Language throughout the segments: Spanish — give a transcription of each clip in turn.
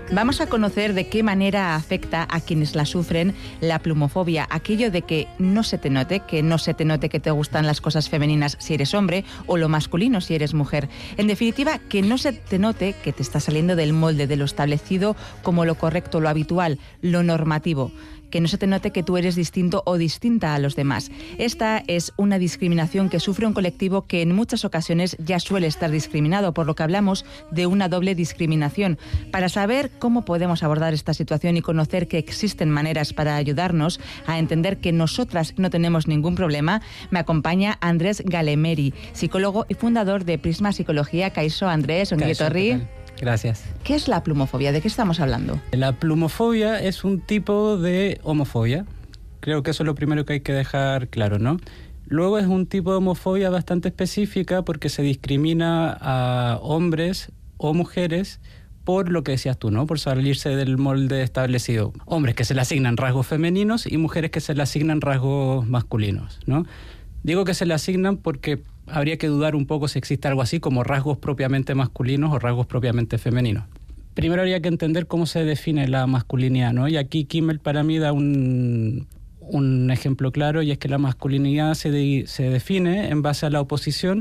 Vamos a conocer de qué manera afecta a quienes la sufren la plumofobia, aquello de que no se te note que te gustan las cosas femeninas si eres hombre o lo masculino si eres mujer. En definitiva, que no se te note que te está saliendo del molde de lo establecido como lo correcto, lo habitual, lo normativo. Que no se te note que tú eres distinto o distinta a los demás. Esta es una discriminación que sufre un colectivo que en muchas ocasiones ya suele estar discriminado, por lo que hablamos de una doble discriminación. Para saber cómo podemos abordar esta situación y conocer que existen maneras para ayudarnos a entender que nosotras no tenemos ningún problema, me acompaña Andrés Galemeri, psicólogo y fundador de Prisma Psicología. Kaixo, Andrés, ongi etorri. Gracias. ¿Qué es la plumofobia? ¿De qué estamos hablando? La plumofobia es un tipo de homofobia. Creo que eso es lo primero que hay que dejar claro, ¿no? Luego es un tipo de homofobia bastante específica porque se discrimina a hombres o mujeres por lo que decías tú, ¿no? Por salirse del molde establecido. Hombres que se le asignan rasgos femeninos y mujeres que se le asignan rasgos masculinos, ¿no? Digo que se le asignan porque habría que dudar un poco si existe algo así como rasgos propiamente masculinos o rasgos propiamente femeninos. Primero habría que entender cómo se define la masculinidad, ¿no? Y aquí Kimmel para mí da un ejemplo claro, y es que la masculinidad se define en base a la oposición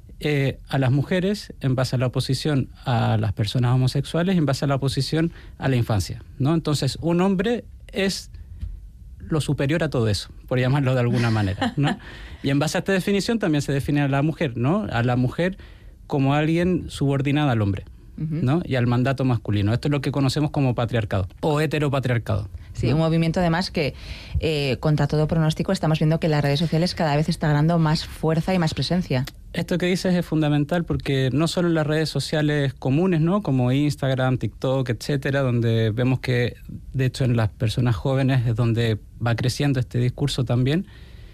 a las mujeres, en base a la oposición a las personas homosexuales y en base a la oposición a la infancia, ¿no? Entonces, un hombre es lo superior a todo eso, por llamarlo de alguna manera, ¿no? Y en base a esta definición también se define a la mujer, ¿no? A la mujer como alguien subordinada al hombre, ¿no? Y al mandato masculino. Esto es lo que conocemos como patriarcado o heteropatriarcado. Sí, ¿no? Un movimiento además que, contra todo pronóstico, estamos viendo que las redes sociales cada vez está ganando más fuerza y más presencia. Esto que dices es fundamental porque no solo en las redes sociales comunes, ¿no? Como Instagram, TikTok, etcétera, donde vemos que, de hecho, en las personas jóvenes es donde va creciendo este discurso también,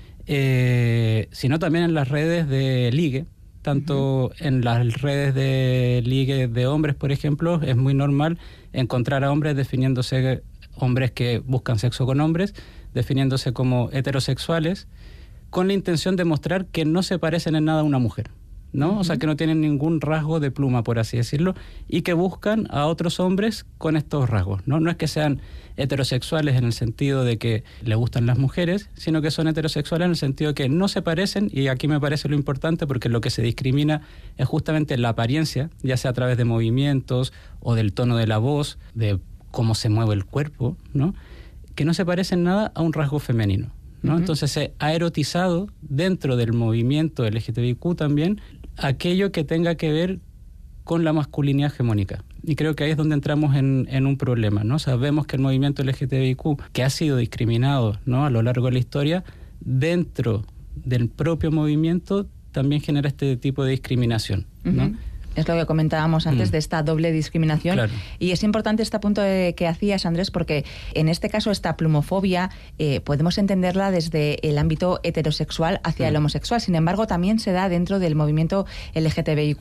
sino también en las redes de ligue. Tanto en las redes de ligue de hombres, por ejemplo, es muy normal encontrar a hombres definiéndose, hombres que buscan sexo con hombres, definiéndose como heterosexuales, con la intención de mostrar que no se parecen en nada a una mujer, ¿no? O sea, que no tienen ningún rasgo de pluma, por así decirlo, y que buscan a otros hombres con estos rasgos, ¿no? No es que sean heterosexuales en el sentido de que le gustan las mujeres, sino que son heterosexuales en el sentido de que no se parecen, y aquí me parece lo importante porque lo que se discrimina es justamente la apariencia, ya sea a través de movimientos o del tono de la voz, de cómo se mueve el cuerpo, ¿no? Que no se parecen nada a un rasgo femenino, ¿no? Entonces se ha erotizado dentro del movimiento LGTBIQ también aquello que tenga que ver con la masculinidad hegemónica. Y creo que ahí es donde entramos en un problema, ¿no? Sabemos que el movimiento LGTBIQ, que ha sido discriminado, ¿no? A lo largo de la historia, dentro del propio movimiento también genera este tipo de discriminación, ¿no? Es lo que comentábamos antes de esta doble discriminación. Claro. Y es importante este punto que hacías, Andrés, porque en este caso esta plumofobia podemos entenderla desde el ámbito heterosexual hacia el homosexual. Sin embargo, también se da dentro del movimiento LGTBIQ+,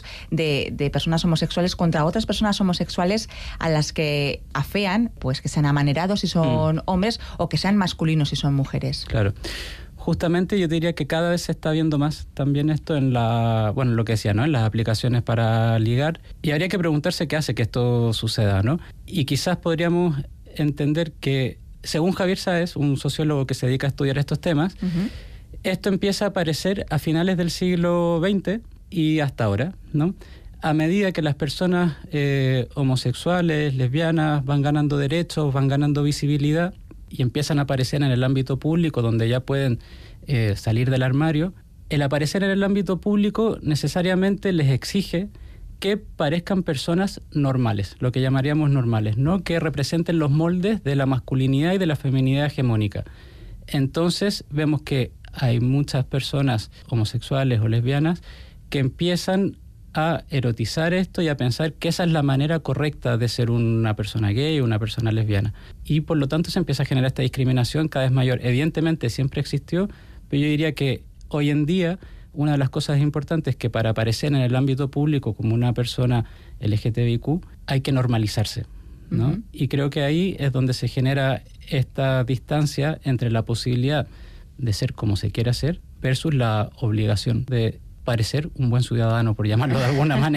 de personas homosexuales contra otras personas homosexuales a las que afean, pues que sean amanerados si son hombres o que sean masculinos si son mujeres. Claro. Justamente yo diría que cada vez se está viendo más también esto en lo que decía, ¿no? En las aplicaciones para ligar. Y habría que preguntarse qué hace que esto suceda, ¿no? Y quizás podríamos entender que, según Javier Sáez, un sociólogo que se dedica a estudiar estos temas, esto empieza a aparecer a finales del siglo XX y hasta ahora, ¿no? A medida que las personas homosexuales, lesbianas, van ganando derechos, van ganando visibilidad, y empiezan a aparecer en el ámbito público, donde ya pueden salir del armario, el aparecer en el ámbito público necesariamente les exige que parezcan personas normales, lo que llamaríamos normales, ¿no? Que representen los moldes de la masculinidad y de la feminidad hegemónica. Entonces vemos que hay muchas personas homosexuales o lesbianas que empiezan a erotizar esto y a pensar que esa es la manera correcta de ser una persona gay o una persona lesbiana. Y por lo tanto se empieza a generar esta discriminación cada vez mayor. Evidentemente siempre existió, pero yo diría que hoy en día una de las cosas importantes es que para aparecer en el ámbito público como una persona LGTBIQ hay que normalizarse, ¿no? Y creo que ahí es donde se genera esta distancia entre la posibilidad de ser como se quiera ser versus la obligación de parecer un buen ciudadano, por llamarlo de alguna manera.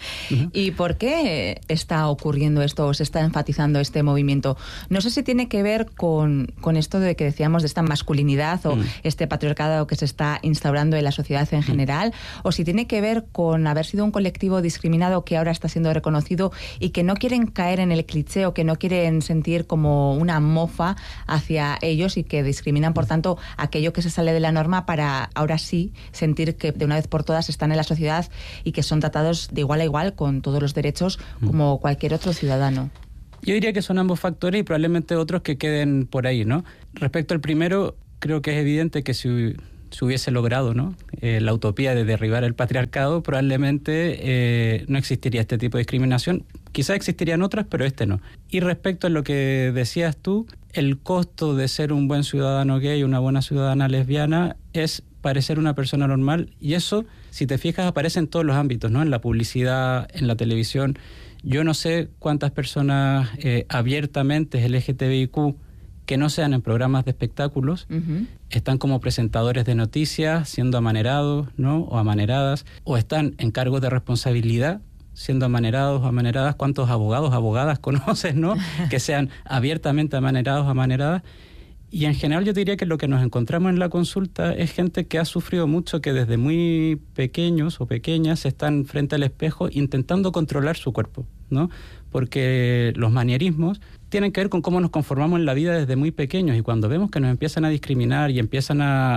¿Y por qué está ocurriendo esto o se está enfatizando este movimiento? No sé si tiene que ver con esto de que decíamos de esta masculinidad o este patriarcado que se está instaurando en la sociedad en general, o si tiene que ver con haber sido un colectivo discriminado que ahora está siendo reconocido y que no quieren caer en el cliché o que no quieren sentir como una mofa hacia ellos y que discriminan, por tanto, aquello que se sale de la norma para ahora sí sentir que de una vez por todas están en la sociedad y que son tratados de igual a igual con todos los derechos como cualquier otro ciudadano. Yo diría que son ambos factores y probablemente otros que queden por ahí, ¿no? Respecto al primero, creo que es evidente que si hubiese logrado, ¿no?, la utopía de derribar el patriarcado, probablemente no existiría este tipo de discriminación. Quizás existirían otras, pero este no. Y respecto a lo que decías tú, el costo de ser un buen ciudadano gay, una buena ciudadana lesbiana, es parecer una persona normal. Y eso, si te fijas, aparece en todos los ámbitos, ¿no? En la publicidad, en la televisión. Yo no sé cuántas personas abiertamente LGTBIQ que no sean en programas de espectáculos, están como presentadores de noticias, siendo amanerados, ¿no?, o amaneradas, o están en cargos de responsabilidad, siendo amanerados o amaneradas. ¿Cuántos abogados, abogadas conoces, ¿no?, que sean abiertamente amanerados o amaneradas? Y en general yo diría que lo que nos encontramos en la consulta es gente que ha sufrido mucho, que desde muy pequeños o pequeñas están frente al espejo intentando controlar su cuerpo, ¿no? Porque los manierismos tienen que ver con cómo nos conformamos en la vida desde muy pequeños, y cuando vemos que nos empiezan a discriminar y empiezan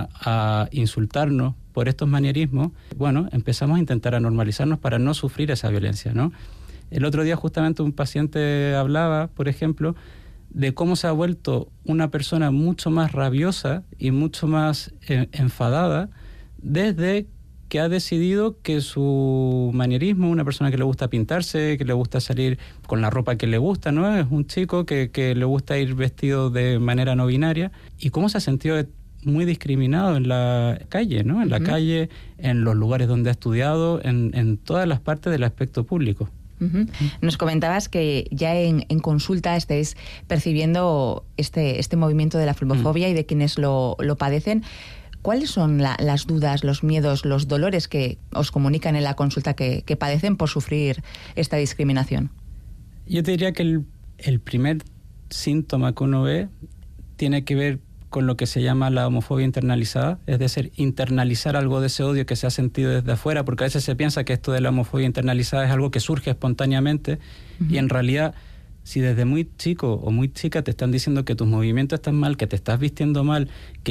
a insultarnos por estos manierismos, bueno, empezamos a intentar a normalizarnos para no sufrir esa violencia, ¿no? El otro día justamente un paciente hablaba, por ejemplo, de cómo se ha vuelto una persona mucho más rabiosa y mucho más enfadada desde que ha decidido que su manierismo, una persona que le gusta pintarse, que le gusta salir con la ropa que le gusta, ¿no? Es un chico que le gusta ir vestido de manera no binaria, y cómo se ha sentido muy discriminado en la calle, ¿no? En la calle, en los lugares donde ha estudiado, en todas las partes del aspecto público. Nos comentabas que ya en consulta estáis percibiendo este movimiento de la fulmofobia y de quienes lo padecen. ¿Cuáles son las dudas, los miedos, los dolores que os comunican en la consulta que padecen por sufrir esta discriminación? Yo te diría que el primer síntoma que uno ve tiene que ver con lo que se llama la homofobia internalizada, es decir, internalizar algo de ese odio que se ha sentido desde afuera, porque a veces se piensa que esto de la homofobia internalizada es algo que surge espontáneamente, y en realidad, si desde muy chico o muy chica te están diciendo que tus movimientos están mal, que te estás vistiendo mal,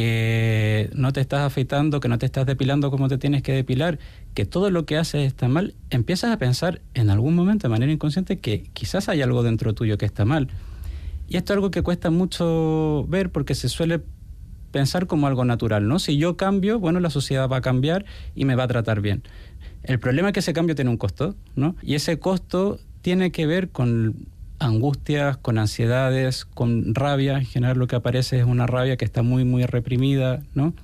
que no te estás afeitando, que no te estás depilando como te tienes que depilar, que todo lo que haces está mal, empiezas a pensar en algún momento de manera inconsciente que quizás hay algo dentro tuyo que está mal. Y esto es algo que cuesta mucho ver porque se suele pensar como algo natural, ¿no? Si yo cambio, bueno, la sociedad va a cambiar y me va a tratar bien. El problema es que ese cambio tiene un costo, ¿no? Y ese costo tiene que ver con angustias, con ansiedades, con rabia. En general lo que aparece es una rabia que está muy, muy reprimida, ¿no?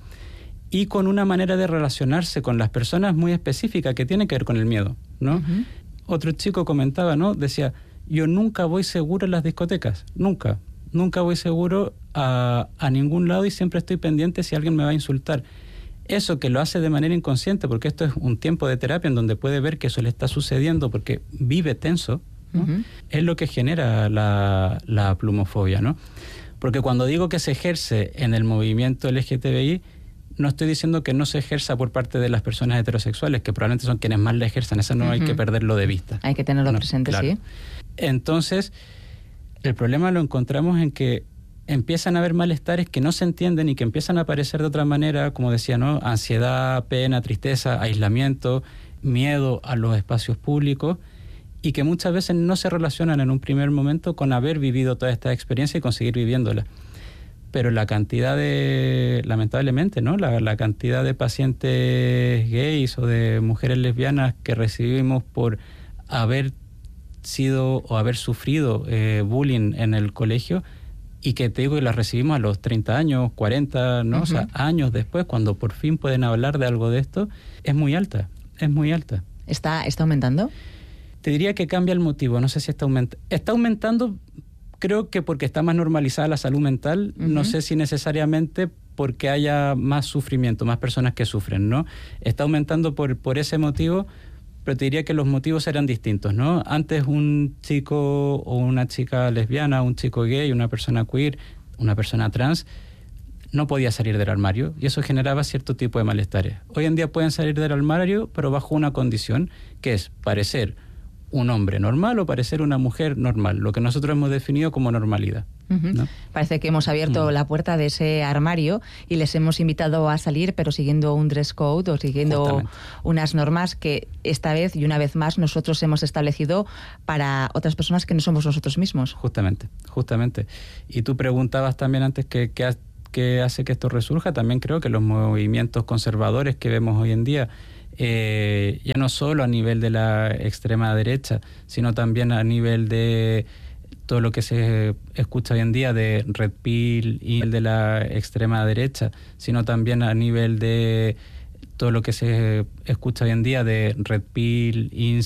Y con una manera de relacionarse con las personas muy específica que tiene que ver con el miedo, ¿no? Otro chico comentaba, ¿no? Decía, yo nunca voy seguro en las discotecas, nunca voy seguro a ningún lado y siempre estoy pendiente si alguien me va a insultar. Eso que lo hace de manera inconsciente, porque esto es un tiempo de terapia en donde puede ver que eso le está sucediendo porque vive tenso, ¿no? Es lo que genera la plumofobia, ¿no? Porque cuando digo que se ejerce en el movimiento LGTBI, no estoy diciendo que no se ejerza por parte de las personas heterosexuales, que probablemente son quienes más la ejercen. Eso no hay que perderlo de vista. Hay que tenerlo presente, claro. Sí. Entonces, el problema lo encontramos en que empiezan a haber malestares que no se entienden y que empiezan a aparecer de otra manera, como decía, ¿no? Ansiedad, pena, tristeza, aislamiento, miedo a los espacios públicos, y que muchas veces no se relacionan en un primer momento con haber vivido toda esta experiencia y conseguir viviéndola. Pero la cantidad lamentablemente, ¿no? La cantidad de pacientes gays o de mujeres lesbianas que recibimos por haber sido o haber sufrido bullying en el colegio, y que te digo que las recibimos a los 30 años, 40, ¿no? O sea, años después, cuando por fin pueden hablar de algo de esto, es muy alta, es muy alta. ¿Está aumentando? Te diría que cambia el motivo, no sé si está aumentando. Está aumentando, creo que porque está más normalizada la salud mental, no sé si necesariamente porque haya más sufrimiento, más personas que sufren, ¿no? Está aumentando por ese motivo, pero te diría que los motivos eran distintos, ¿no? Antes un chico o una chica lesbiana, un chico gay, una persona queer, una persona trans, no podía salir del armario y eso generaba cierto tipo de malestares. Hoy en día pueden salir del armario, pero bajo una condición, que es parecer un hombre normal o parecer una mujer normal, lo que nosotros hemos definido como normalidad, ¿no? Parece que hemos abierto la puerta de ese armario y les hemos invitado a salir, pero siguiendo un dress code o siguiendo unas normas que esta vez y una vez más nosotros hemos establecido para otras personas que no somos nosotros mismos. Justamente. Y tú preguntabas también antes qué hace que esto resurja. También creo que los movimientos conservadores que vemos hoy en día, ya no solo a nivel de la extrema derecha, sino también a nivel de todo lo que se escucha hoy en día de Red Pill y el de la extrema derecha, sino también a nivel de todo lo que se escucha hoy en día de Red Pill,